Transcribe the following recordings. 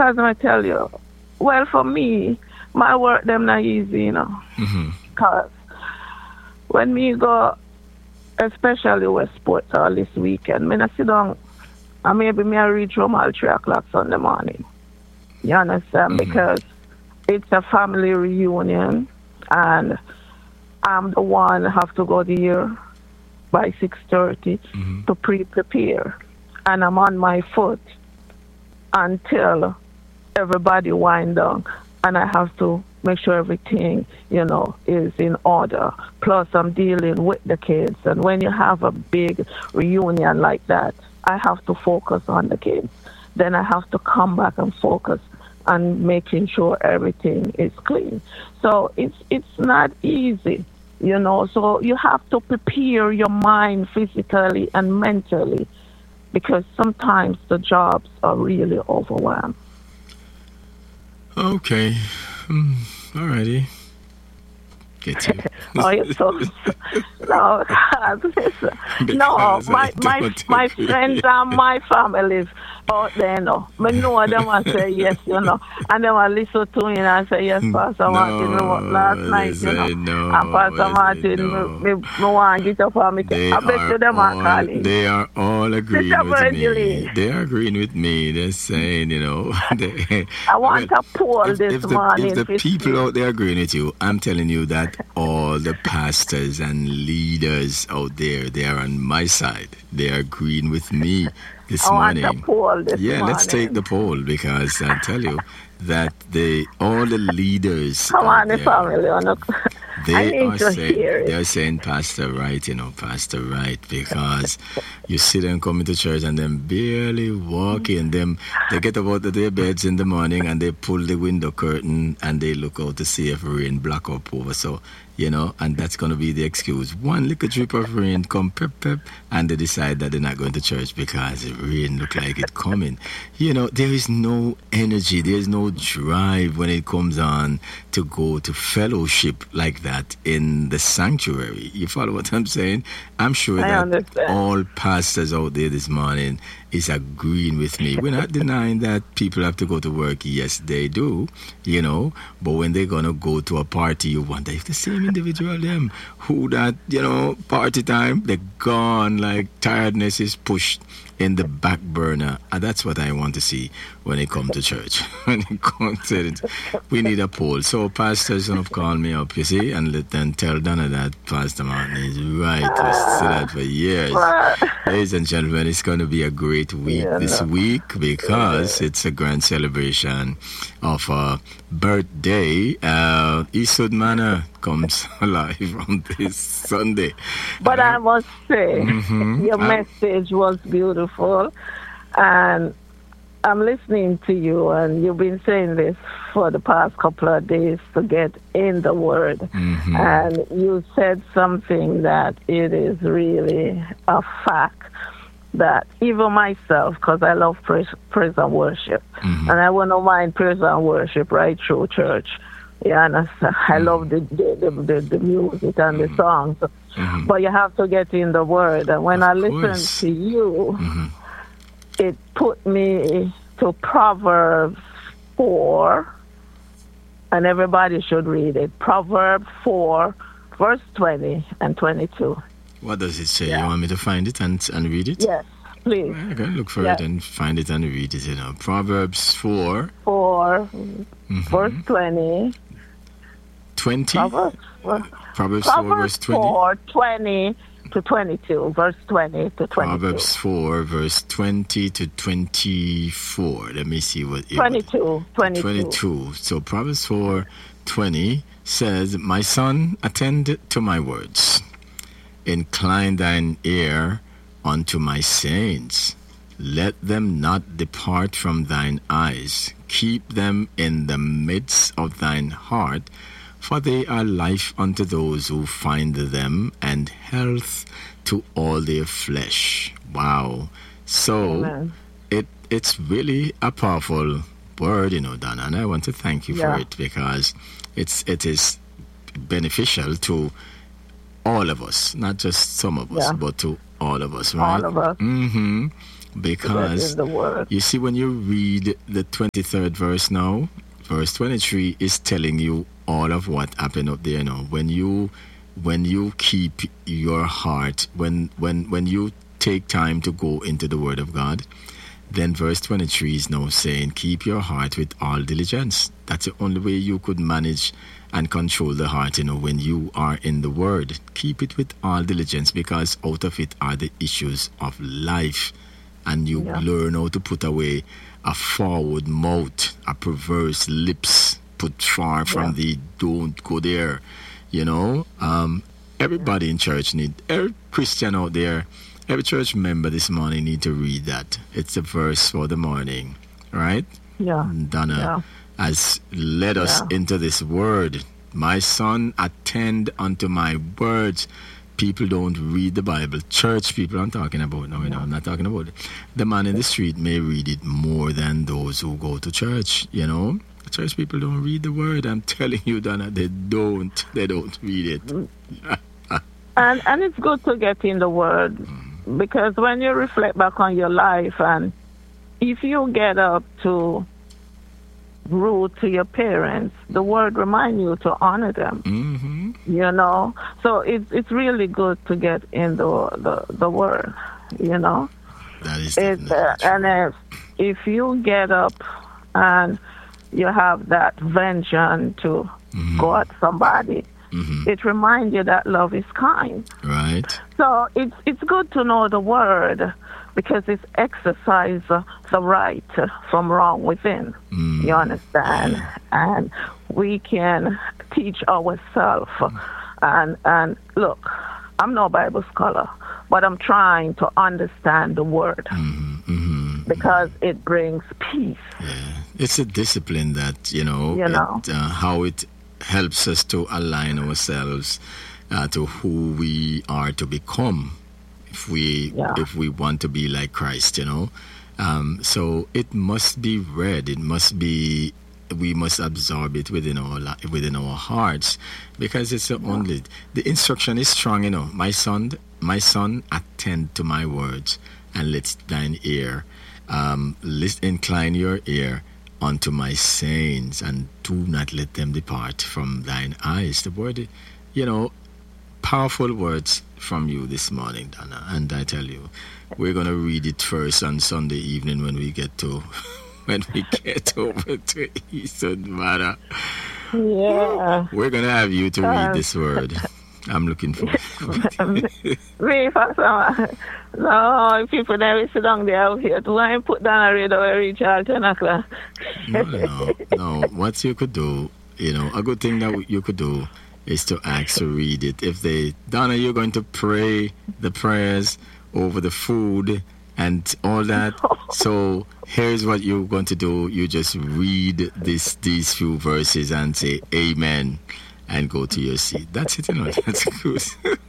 Because I tell you, well, for me, my work them not easy, Because when me go, especially with sports all this weekend, me not sit down and maybe me I reach home at 3 o'clock Sunday morning. You understand? Because it's a family reunion and I'm the one have to go there by 6:30 to prepare. And I'm on my foot until everybody wind down. And I have to make sure everything, is in order. Plus, I'm dealing with the kids. And when you have a big reunion like that, I have to focus on the kids. Then I have to come back and focus on making sure everything is clean. So it's not easy, So you have to prepare your mind physically and mentally because sometimes the jobs are really overwhelmed. Okay. Alrighty. Get you. Oh, you're so no, listen. No, my friends and my family out there, no. But no, them I say yes, And them I listen to me and I say yes, Pastor Martin. Last night, and Pastor Martin, me want to get up and I bet you them are calling. They are all agreeing with me. They are agreeing with me. They're saying, I want to poll this morning. If the people out there agreeing with you, I'm telling you that all the pastors and leaders out there, they are on my side. They are agreeing with me this morning. Let's take the poll because I tell you that all the leaders they're saying Pastor Wright, Pastor Wright, because you see them coming to church and them barely walking. They get up out of their beds in the morning and they pull the window curtain and they look out to see if rain block up over. So, and that's going to be the excuse. One little drip of rain come pep, and they decide that they're not going to church because the rain look like it's coming. There is no energy, there is no drive when it comes on to go to fellowship like that in the sanctuary. You follow what I'm saying? I'm sure that all pastors out there this morning is agreeing with me. We're not denying that people have to go to work. Yes, they do, but when they're going to go to a party, you wonder if the same individual them who that, party time, they're gone, like tiredness is pushed in the back burner. And that's what I want to see when it comes to church. When it comes to it, we need a poll. So pastors have called me up, you see, and let them tell Donna that Pastor Martin is right. We say that for years. Ladies and gentlemen, it's going to be a great week this week because it's a grand celebration of a birthday. Eastwood Manor comes alive on this Sunday. But I must say, your message was beautiful, and I'm listening to you, and you've been saying this for the past couple of days to get in the Word. And you said something that it is really a fact that even myself, because I love praise and worship, and I wouldn't mind praise and worship right through church. Yeah, and I love the music and the songs, but you have to get in the Word. And when I listen to you, it put me to Proverbs 4, and everybody should read it. Proverbs 4, verse 20 and 22. What does it say? You want me to find it and read it? Yes, please. I can look for it and find it and read it. Proverbs 4. Verse 20. 20? Proverbs 4, verse 20? 4, 20 to 22. Verse 20 to 22. Proverbs 4, verse 20 to 24. Let me see what it 22. 22. So Proverbs 4, 20 says, My son, attend to my words. Incline thine ear unto my sayings. Let them not depart from thine eyes. Keep them in the midst of thine heart, for they are life unto those who find them, and health to all their flesh. Wow. So it's really a powerful word, Donna, and I want to thank you for it because it is beneficial to all of us, not just some of us, but to all of us, right? All of us. Because the word. You see, when you read the 23rd verse now, verse 23 is telling you all of what happened up there now. When you keep your heart, when you take time to go into the Word of God, then verse 23 is now saying, keep your heart with all diligence. That's the only way you could manage and control the heart, when you are in the Word. Keep it with all diligence, because out of it are the issues of life. And you learn how to put away a forward mouth, a perverse lips, put far from thee, don't go there. Everybody in church every Christian out there, every church member this morning need to read that. It's a verse for the morning, right? Yeah. Donna has led us into this word. My son, attend unto my words. People don't read the Bible. Church people I'm talking about now, I'm not talking about it. The man in the street may read it more than those who go to church, Church people don't read the word. I'm telling you, Donna, they don't read it. And it's good to get in the word, because when you reflect back on your life, and if you get up to rude to your parents, the word reminds you to honor them. So it's really good to get in the word. That is and if you get up and you have that vengeance to go at somebody, it reminds you that love is kind. Right. So it's good to know the word, because it's exercise the right from wrong within. You understand? Yeah. And we can teach ourselves. And look, I'm no Bible scholar, but I'm trying to understand the word, because it brings peace. Yeah. It's a discipline that, how it helps us to align ourselves to who we are to become, if we want to be like Christ, so it must be read. We must absorb it within our hearts, because it's the instruction is strong. My son, attend to my words, and let thine ear, incline your ear unto my sayings, and do not let them depart from thine eyes. The word, powerful words from you this morning, Donna. And I tell you, we're going to read it first on Sunday evening when we get over to Eastern Mara. Yeah. We're going to have you to read this word. I'm looking for it. No, people never sit down there out here. Do I put down a radio where reach out 10 o'clock? No. What you could do, a good thing that you could do is to ask to read it. Donna, you're going to pray the prayers over the food and all that. So here's what you're going to do. You just read these few verses and say amen and go to your seat. That's it, That's good.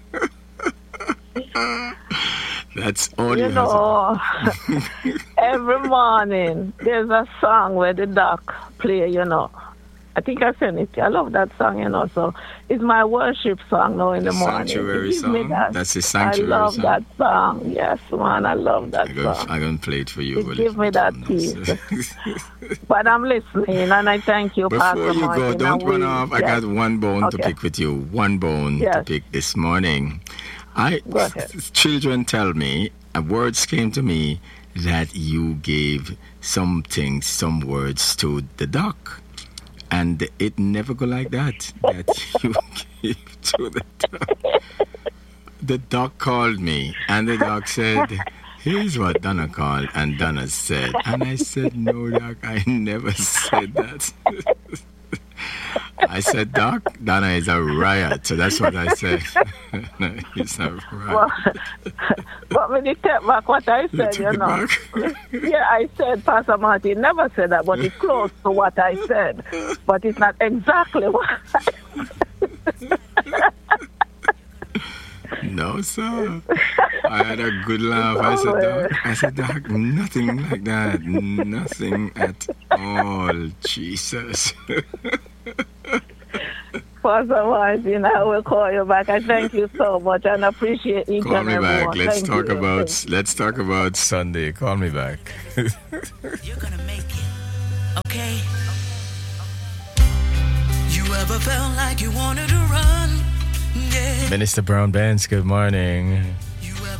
That's all you have to do. Every morning there's a song where the duck play, I think I sent it. I love that song, so it's my worship song now in the morning. Sanctuary song? That's the sanctuary song. I love song. that song. Yes, man, I love that song. I'm going to play it for you. Give me that peace. But I'm listening, and I thank you, Pastor Before you Martin. go, don't run off. I got one bone to pick with you. One bone to pick this morning. Children tell me, words came to me that you gave some words to the duck. And it never go like that you gave to the duck. The duck called me, and the duck said, here's what Donna called, and Donna said. And I said, no, Doc, I never said that. I said, Doc, Donna is a riot. So that's what I said. It's a riot. But when you take back what I said, Yeah, I said Pastor Martin never said that, but it's close to what I said. But it's not exactly what I said. No, sir. I had a good laugh. I said, Doc, nothing like that. Nothing at all. Jesus. Pastor Martin, I will call you back. I thank you so much and appreciate each Call and me everyone. back. Let's talk about Sunday. Call me back. You're gonna make it, okay? You ever felt like you wanted to run? Yeah. Minister Brown Benz, good morning.